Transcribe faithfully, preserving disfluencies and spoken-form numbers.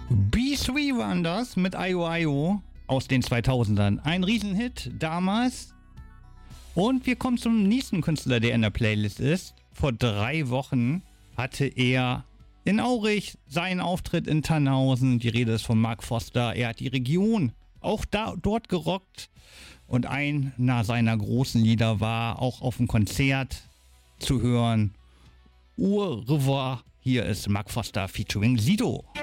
B drei waren das mit Ayo Ayo aus den zweitausendern. Ein Riesenhit damals. Und wir kommen zum nächsten Künstler, der in der Playlist ist. Vor drei Wochen hatte er in Aurich seinen Auftritt in Tannhausen. Die Rede ist von Mark Foster. Er hat die Region auch da, dort gerockt. Und einer seiner großen Lieder war auch auf dem Konzert zu hören. Au revoir. Hier ist Mark Foster featuring Sido.